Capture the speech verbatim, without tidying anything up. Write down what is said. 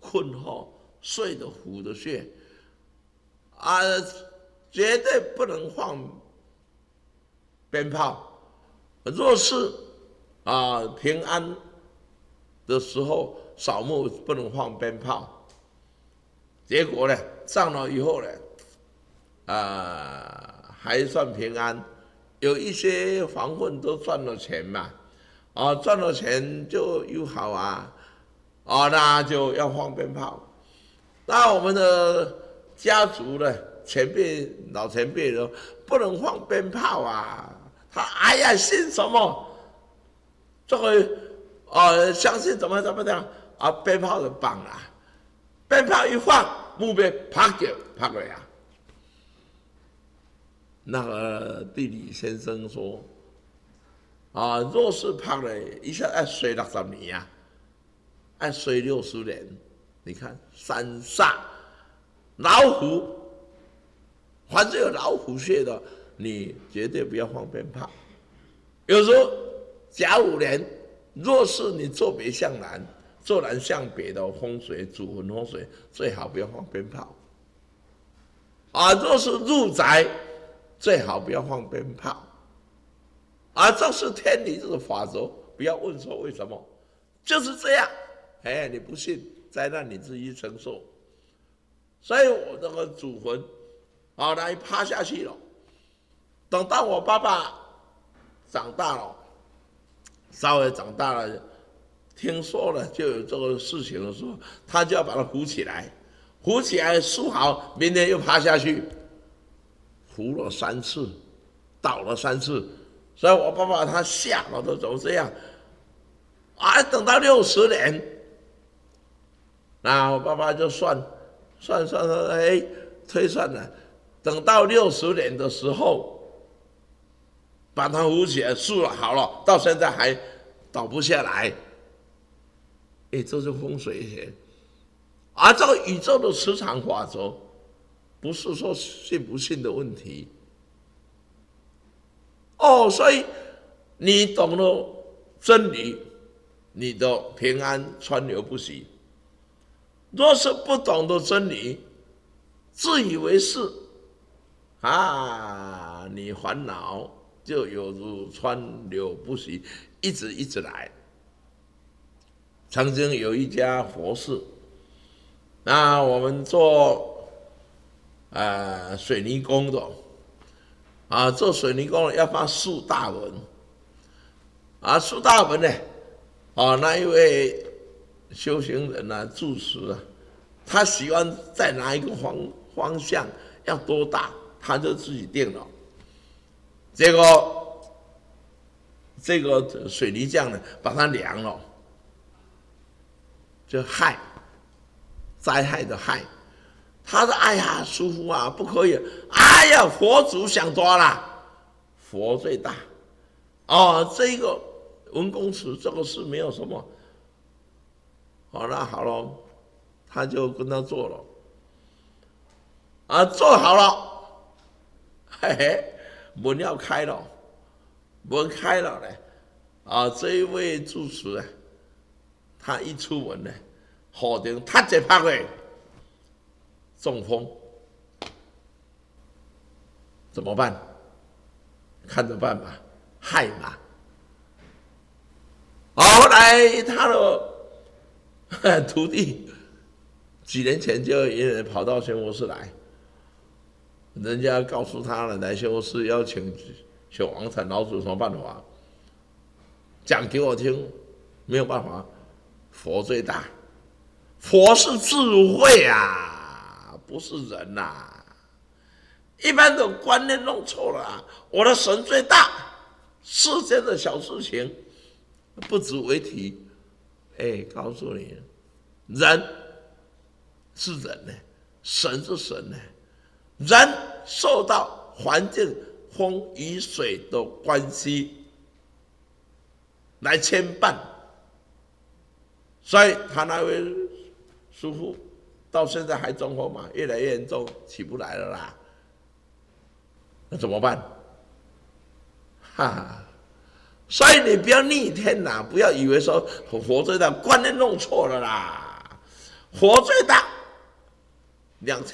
困后睡的虎的穴啊，绝对不能放鞭炮。若是啊平安的时候扫墓不能放鞭炮，结果呢上了以后呢，啊还算平安，有一些黄混都赚了钱嘛，啊赚了钱就又好啊，啊那就要放鞭炮。那我们的家族呢，前辈老前辈的不能放鞭炮啊，他哎呀信什么？这个呃相信怎么怎么样啊？鞭炮就棒啦，鞭炮一放，墓碑啪就啪了呀。那个地理先生说啊，若是啪了，一下要睡六十年呀、啊，要睡六十年。你看三煞、老虎，凡是有老虎穴的，你绝对不要放鞭炮。有时候甲午年，若是你坐北向南，坐南向北的风水主魂风水，最好不要放鞭炮。啊，若是入宅，最好不要放鞭炮。啊，这是天理，这是法则，不要问说为什么，就是这样。哎，你不信？灾难你自己承受，所以我这个祖坟，好来趴下去了。等到我爸爸长大了，稍微长大了，听说了就有这个事情的时候，他就要把它扶起来，扶起来梳好，明天又趴下去，扶了三次，倒了三次，所以我爸爸他吓了都怎么这样？啊，等到六十年。那我爸爸就算算算算，哎，推算了，等到六十年的时候，把它扶起来，树了好了，到现在还倒不下来。哎，这是风水学，而这个宇宙的磁场法则，不是说信不信的问题。哦，所以你懂了真理，你的平安川流不息。若是不懂得真理，自以为是啊，你烦恼就有如川流不息，一直一直来。曾经有一家佛寺，那我们做呃水泥工的啊，做水泥工的要发四大文啊，四大文呢，啊那一位修行人啊，住持啊，他喜欢在哪一个方方向要多大，他就自己定了。结果这个水泥匠呢，把它量了，就害灾害的害。他说：“哎呀，师父啊，不可以！哎呀，佛祖想多了，佛最大。哦，这个文公祠这个是没有什么。好了好了，他就跟他做了，啊，做好了，嘿嘿，门要开了，门开了呢，啊，这一位住持呢，他一出门呢，好顶他这拍的中风，怎么办？看着办吧，害嘛。后来他的徒弟几年前就有人跑到宣佛寺来，人家告诉他了，来宣佛寺邀请小王禅老祖什么办法？讲给我听，没有办法，佛最大，佛是智慧啊，不是人呐、啊。一般的观念弄错了、啊，我的神最大，世间的小事情不足为提。哎，告诉你，人是人呢，神是神呢，人受到环境风雨水的关系来牵绊，所以他那位师父到现在还中风嘛，越来越严重，起不来了啦。那怎么办？哈哈！所以你不要逆天啦，不要以为说佛最大，观念弄错了啦。 火最大，两千。